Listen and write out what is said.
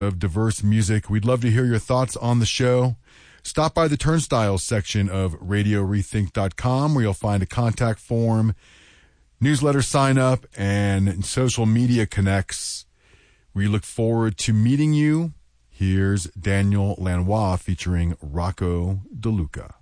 of diverse music. We'd love to hear your thoughts on the show. Stop by the Turnstiles section of RadioRethink.com where you'll find a contact form, newsletter sign up, and social media connects. We look forward to meeting you. Here's Daniel Lanois featuring Rocco DeLuca.